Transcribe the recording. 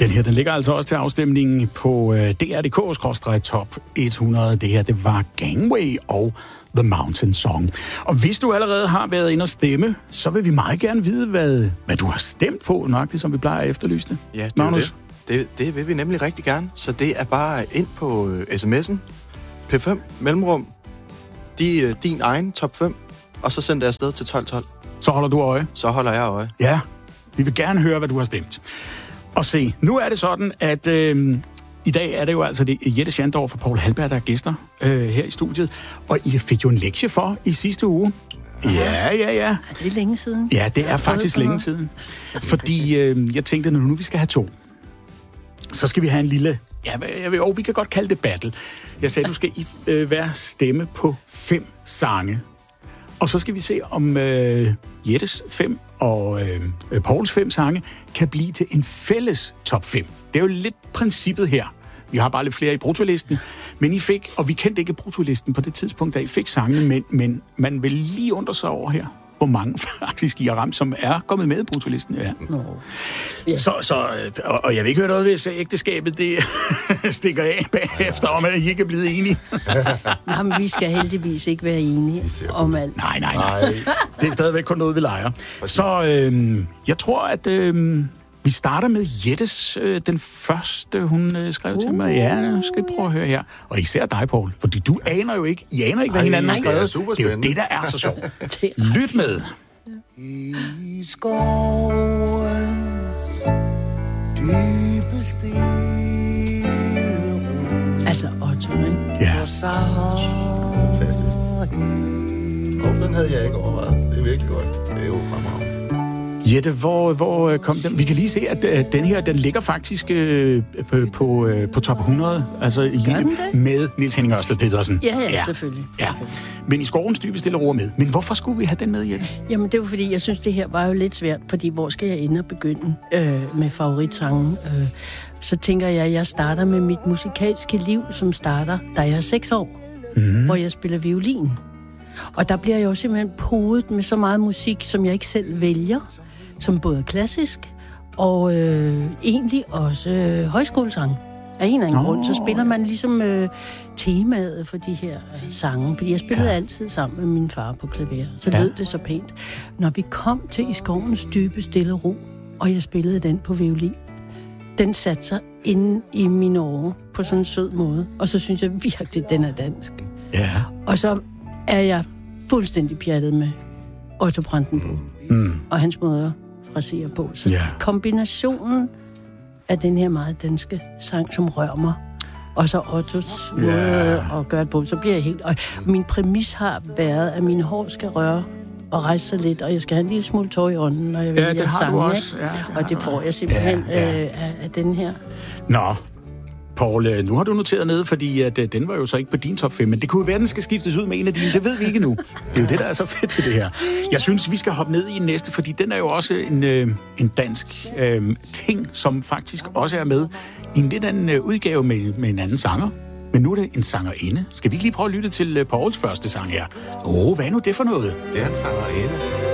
Den her, den ligger altså også til afstemningen på DR.dk/top 100. Det her, det var Gangway og The Mountain Song. Og hvis du allerede har været inde og stemme, så vil vi meget gerne vide, hvad du har stemt på, nøjagtigt som vi plejer at efterlyse det. Ja, det Magnus? Det vil vi nemlig rigtig gerne. Så det er bare ind på sms'en. P5 mellemrum. Din egen top 5. Og så send det afsted til 1212. Så holder du øje. Så holder jeg øje. Ja, vi vil gerne høre, hvad du har stemt. Og se, nu er det sådan, at i dag er det jo altså Jette Schandorf og Paul Halberg, der er gæster her i studiet. Og I fik jo en lektie for i sidste uge. Ja. Er det længe siden? Ja, det er faktisk længe siden. Fordi jeg tænkte, når nu vi skal have 2, så skal vi have en lille... Ja, vi kan godt kalde det battle. Jeg sagde, du skal hver stemme på 5 sange. Og så skal vi se, om Jettes 5 og Pauls 5 sange kan blive til en fælles top 5. Det er jo lidt princippet her. Vi har bare lidt flere i brutolisten, men I fik, og vi kendte ikke brutolisten på det tidspunkt, da I fik sangene, men man vil lige undre sig over her, hvor mange faktisk I har ramt, som er kommet med i brutolisten. Ja. Ja. Og jeg vil ikke høre noget, hvis ægteskabet det stikker af bagefter, om at I ikke er blevet enige. Nej, men vi skal heldigvis ikke være enige om alt. Nej. Det er stadigvæk kun noget, vi leger. Så jeg tror, at vi starter med Jettes, den første, hun skrev til mig. Ja, nu skal I prøve at høre her. Og især dig, Paul, fordi du aner jo ikke, hvad hinanden har skrevet. Det er jo det, der er så sjovt. Lyt med. I skovens dybe stille ro. Altså Otto, ikke? Ja. Fantastisk. Og den havde jeg ikke overvejet. Det er virkelig godt. Det er jo fremragende. Jette, hvor kom den? Vi kan lige se, at den her, den ligger faktisk på top 100, altså med Niels Henning Ørsted Pedersen. Ja, selvfølgelig. Ja. Men i skovens dybe stille ro med. Men hvorfor skulle vi have den med, Jette? Jamen, det var fordi, jeg synes, det her var jo lidt svært, fordi hvor skal jeg ende og begynde med favoritsangen? Så tænker jeg, at jeg starter med mit musikalske liv, som starter, da jeg er 6 år, hvor jeg spiller violin. Og der bliver jeg jo simpelthen podet med så meget musik, som jeg ikke selv vælger, som både er klassisk og egentlig også højskolesang. Af en eller anden grund, så spiller man ligesom temaet for de her sange. Fordi jeg spillede altid sammen med min far på klaver, så lød det så pænt. Når vi kom til I skovens dybe stille ro, og jeg spillede den på violin, den satte sig inde i mine årer på sådan en sød måde. Og så synes jeg virkelig, den er dansk. Ja. Og så er jeg fuldstændig pjattet med Otto Brandenburg og hans måde at frasere på. Så kombinationen af den her meget danske sang, som rører mig, og så Ottos måde at gøre det på, så bliver jeg helt... Og min præmis har været, at mine hår skal røre og rejse sig lidt, og jeg skal have en lille smule tår i ånden, når jeg vælger sange. Og det får jeg simpelthen af den her. Nå, Paul, nu har du noteret ned, fordi at, den var jo så ikke på din top 5, men det kunne jo være, den skal skiftes ud med en af dine. Det ved vi ikke nu. Det er jo det, der er så fedt ved det her. Jeg synes, vi skal hoppe ned i den næste, fordi den er jo også en dansk ting, som faktisk også er med i en lidt anden udgave med en anden sanger. Men nu er det en sangerinde. Skal vi ikke lige prøve at lytte til Pauls første sang her? Hvad er nu det for noget? Det er en sangerinde.